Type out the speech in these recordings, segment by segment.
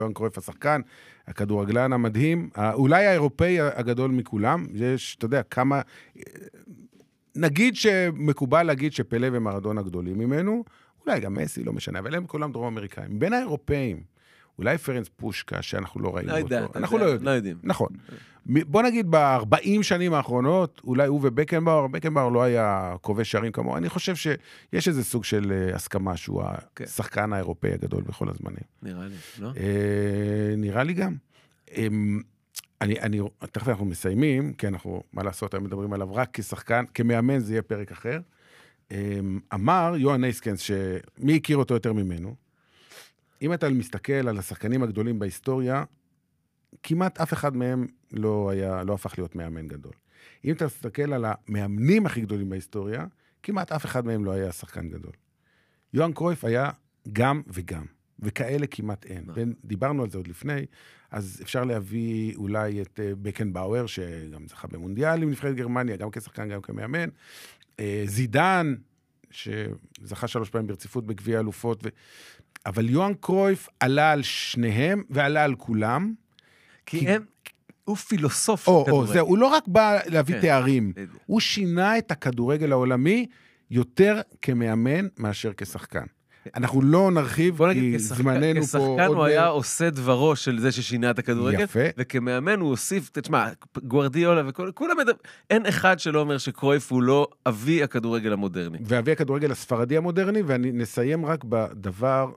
יוהאן קרויף השחקן, הכדורגלן המדהים, אולי האירופאי הגדול מכולם, יש, אתה יודע, כמה, נגיד שמקובל להגיד שפלה ומרדונה גדולים ממנו, אולי גם מסי, לא משנה, אבל הם כולם דרום אמריקאים. בין האירופאים, אולי פרנס פושקה, שאנחנו לא ראינו אותו. אנחנו לא יודעים. נכון. בוא נגיד, ב-40 שנים האחרונות, אולי הוא ובקנבאואר לא היה כובש שערים כמוהו. אני חושב שיש איזה סוג של הסכמה, שהוא השחקן האירופאי הגדול בכל הזמנים. נראה לי, לא? נראה לי גם. תכף אנחנו מסיימים, כי אנחנו, מה לעשות, הם מדברים עליו רק כשחקן, כמאמן זה יהיה פרק אחר. אמר יוהאן נייסקנס, שמי הכיר אותו יותר ממנו, אם אתה מסתכל על השחקנים הגדולים בהיסטוריה, כמעט אף אחד מהם לא הפך להיות מאמן גדול. אם אתה מסתכל על המאמנים הכי גדולים בהיסטוריה, כמעט אף אחד מהם לא היה שחקן גדול. יוהאן קרויף היה גם וגם, וכאלה כמעט אין. דיברנו על זה עוד לפני, אז אפשר להביא אולי את בקנבאואר, שגם זכה במונדיאל עם נבחרת גרמניה, גם כשחקן, גם כמאמן. זידן, שזכה 3 פעמים ברציפות בגביע אלופות, אבל יוהאן קרויף עלה על שניהם ועלה על כולם. כי הוא פילוסוף. הוא לא רק בא להביא תארים, הוא שינה את הכדורגל העולמי יותר כמאמן מאשר כשחקן. אנחנו לא נרחיב, כי זמננו פה... כשחקן הוא היה עושה דברו של זה ששינה את הכדורגל, וכמאמן הוא הוסיף, תשמע, גוארדיולה וכולם, אין אחד שלא אומר שקרויף הוא לא אבי הכדורגל המודרני. ואבי הכדורגל הספרדי המודרני, ואני נסיים רק בדבר,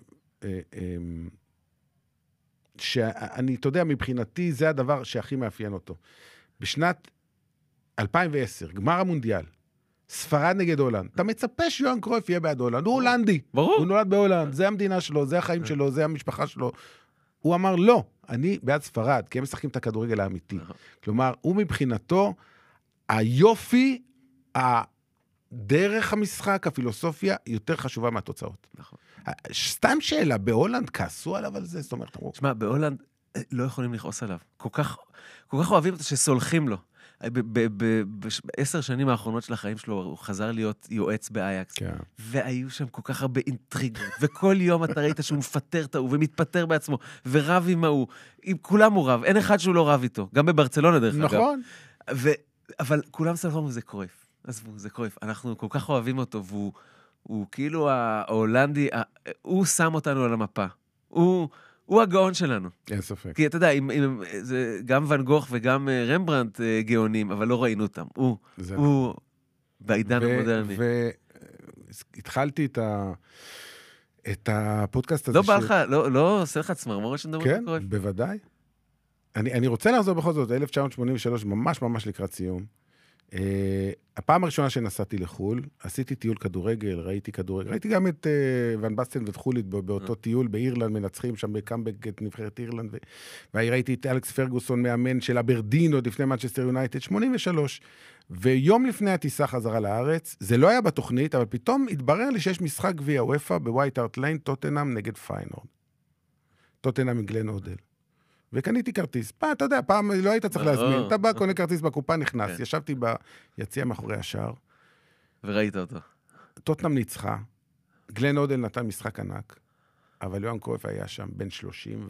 שאני, אתה יודע, מבחינתי זה הדבר שהכי מאפיין אותו. בשנת 2010, גמר המונדיאל, ספרד נגד הולנד. אתה מצפה שיוהאן קרויף יהיה בעד הולנד. הוא הולנדי. ברור. הוא נולד בהולנד. זה המדינה שלו, זה החיים שלו, זה המשפחה שלו. הוא אמר, לא, אני בעד ספרד, כי הם משחקים את הכדורגל האמיתי. כלומר, הוא מבחינתו, היופי, דרך המשחק, הפילוסופיה, יותר חשובה מהתוצאות. נכון. סתם שאלה, בהולנד כעסו עליו על זה? זאת אומרת, תשמע, בהולנד לא יכולים לכעוס עליו. כל כך אוהבים אותו שסולחים לו. ב10 שנים האחרונות של החיים שלו, הוא חזר להיות יועץ באייקס, והיו שם כל כך הרבה אינטריגות, וכל יום אתה ראית שהוא מפטר את ההוא, ומתפטר בעצמו, ורב עם ההוא, עם כולם הוא רב, אין אחד שהוא לא רב איתו, גם בברצלונה דרך אגב. נכון. אבל כולם סלחו, זה קרויף, עזבו, זה קרויף, אנחנו כל כך אוהבים אותו, והוא כאילו ההולנדי, הוא שם אותנו על המפה, הוא הגאון שלנו. אין ספק. כי אתה יודע, גם ון גוך וגם רמברנדט גאונים, אבל לא ראינו אותם. הוא בעידן המודרני. והתחלתי את הפודקאסט הזה. לא בא לך, לא עושה לך צמרמורת שנדבר כן, בוודאי. אני רוצה לחזור בכל זאת, 1983, ממש ממש לקראת סיום. הפעם הראשונה שנסעתי לחול, עשיתי טיול כדורגל, ראיתי גם את ון בסטן וחולית באותו טיול באירלנד, מנצחים שם בקאמבק את נבחרת אירלנד, וראיתי את אלכס פרגוסון מאמן של אברדין עוד לפני מנצ'סטר יונייטד, 83, ויום לפני הטיסה חזרה לארץ, זה לא היה בתוכנית, אבל פתאום התברר לי שיש משחק גביע וופא בווייט הארט ליין, טוטנהאם נגד פיינורד. טוטנהאם עם גלן הודל. וקניתי כרטיס. אתה יודע, פעם לא היית צריך להזמין. אתה בא, קונה כרטיס בקופה, נכנס. ישבתי ביציע מאחורי השער. וראית אותו. טוטנהאם ניצחה. גלן הודל נתן משחק ענק. אבל יוהאן קרויף היה שם בין 30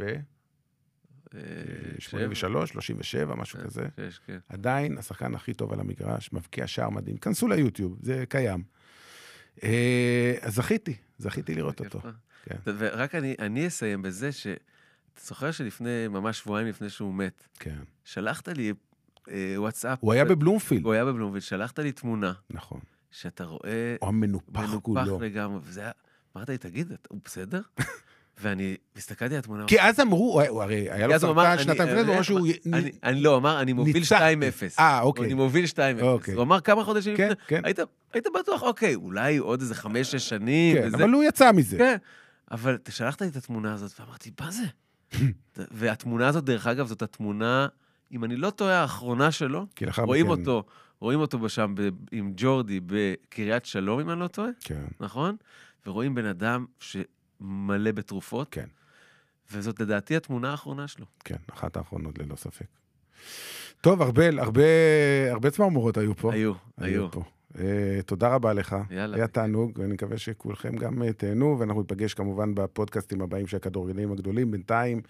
83, 37, משהו כזה. עדיין השחקן הכי טוב על המגרש, מבקיע שער מדהים. כנסו ליוטיוב, זה קיים. אז זכיתי לראות אותו. ורק אני אסיים בזה ש... אתה זוכר שלפני, ממש שבועיים לפני שהוא מת, כן. שלחת לי וואטסאפ. הוא היה בבלומפילד. הוא היה בבלומפילד, שלחת לי תמונה. נכון. שאתה רואה... הוא המנופח כולו. מנופח לגמרי, וזה היה... אמרת לי, תגיד, הוא בסדר? ואני הסתכלתי על התמונה. כי אז אמרו, הרי היה לו סרטן שנתיים לפני, הוא אמר שהוא... אני לא, אמר, אני מוביל 2-0. אוקיי. אני מוביל 2-0. הוא אמר כמה חודשים לפני. כן. היית בטוח, אוקיי, אולי עוד איזה 5-6 שנים. כן, אבל הוא יצא מזה. כן. אבל שלחת לי את התמונה הזאת, ואמרתי, מה זה? והתמונה הזאת, דרך אגב, זאת התמונה, אם אני לא טועה, האחרונה שלו, רואים אותו בשם עם ג'ורדי בקריית שלום, אם אני לא טועה, נכון? ורואים בן אדם שמלא בתרופות, כן. וזאת לדעתי התמונה האחרונה שלו. כן, אחת האחרונות ללא ספק. טוב, הרבה צמרמורות היו פה. היו. תודה רבה לך. יאללה. היה תענוג, ואני מקווה שכולכם גם תהנו, ואנחנו ניפגש כמובן בפודקאסטים הבאים של הכדורגלנים הגדולים. בינתיים,